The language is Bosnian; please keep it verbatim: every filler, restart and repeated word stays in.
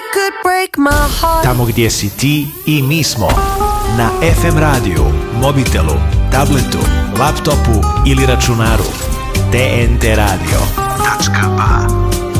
could break my heart. Tamo gdje si ti i mi smo. Na ef em radiju, mobitelu, tabletu, laptopu ili računaru. te en te radio tačka ba.